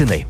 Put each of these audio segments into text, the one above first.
Kristinai.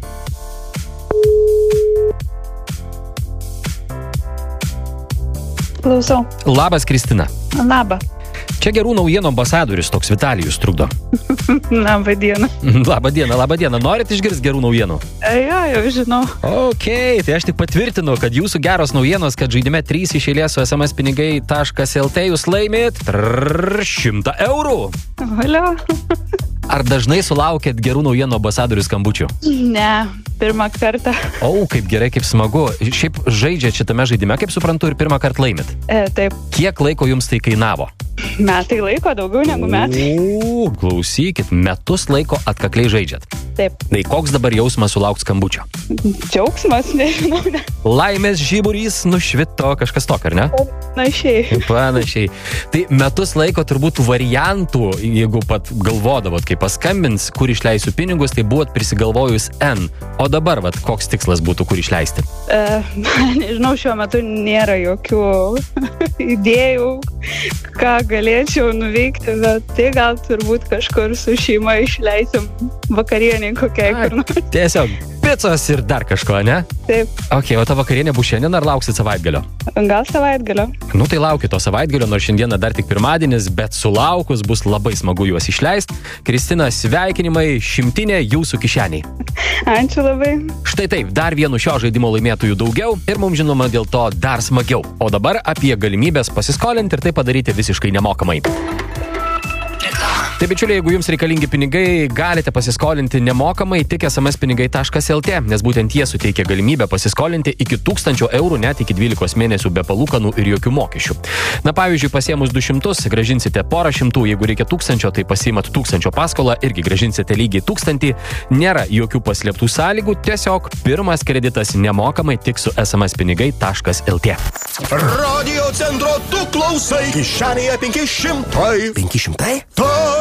Klausau. Labas, Kristina. Labą. Čia gerų naujienų ambasadorius, toks Vitalijus trukdo. Labą dieną. Labą dieną. Norit išgirsti gerų naujienų? Jau žinau. Ok, tai aš tik patvirtinu, kad jūsų geros naujienos, kad žaidime 3 iš eilės su smspinigai.lt jūs laimėt 100 eurų. Valio. Ar dažnai sulaukėt gerų naujienų ambasadorių skambučių? Ne, pirmą kartą. Kaip gerai, kaip smagu. Šiaip žaidžiat šitame žaidime, kaip suprantu, ir pirmą kartą laimit. Taip. Kiek laiko jums tai kainavo? Metai laiko, daugiau negu metai. Klausykit, metus laiko atkakliai žaidžiat. Taip. Tai koks dabar jausmas sulaukti skambučio? Džiaugsmas, nežinau. Ne. Laimės žiburys nušvito, kažkas tokio, ar ne? Panašiai. Tai metus laiko turbūt variantų, jeigu pat galvodavot, kai paskambins, kur išleisiu pinigus, tai buvot prisigalvojus N. O dabar, koks tikslas būtų, kur išleisti? Nežinau, šiuo metu nėra jokių idėjų, ką galėčiau nuveikti, bet tai gal turbūt kažkur su šeima išleisim vakarienį kokiai kur nors. Tiesiog picos ir dar kažko, ne? Taip. Ok, o ta vakarienė bus šiandien ar lauksit savaitgalio? Gal savaitgalio. Tai laukiu to savaitgalio, nors šiandieną dar tik pirmadienis, bet sulaukus bus labai smagu juos išleisti. Kristina, sveikinimai, 100 jūsų kišeniai. Ačiū labai. Štai taip, dar vienu šio žaidimo laimėtojų daugiau ir mums žinoma dėl to dar smagiau. O dabar apie galimybės pasiskolinti ir tai padaryti visiškai nemokamai. Tai bičiuliai, jeigu jums reikalingi pinigai, galite pasiskolinti nemokamai tik smspinigai.lt, nes būtent jie suteikia galimybę pasiskolinti iki 1000 eurų net iki 12 mėnesių be palūkanų ir jokių mokesčių. Pavyzdžiui, pasiemus 200, gražinsite porą šimtų, jeigu reikia 1000, tai pasiimat 1000 paskolą, irgi gražinsite lygiai 1000, nėra jokių paslėptų sąlygų, tiesiog pirmas kreditas nemokamai tik su smspinigai.lt. Radio centro tu klausai, kišenėje 500. 500? Ta